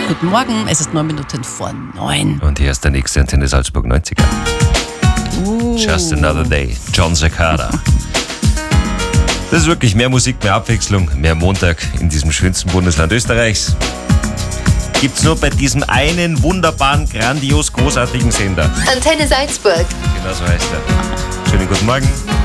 Guten Morgen, es ist 9 Minuten vor 9. Und hier ist der nächste Antenne Salzburg 90er. Just Another Day, John Cicada. Das ist wirklich mehr Musik, mehr Abwechslung, mehr Montag in diesem schönsten Bundesland Österreichs. Gibt's nur bei diesem einen wunderbaren, grandios großartigen Sender. Antenne Salzburg. Genau so heißt er. Schönen guten Morgen.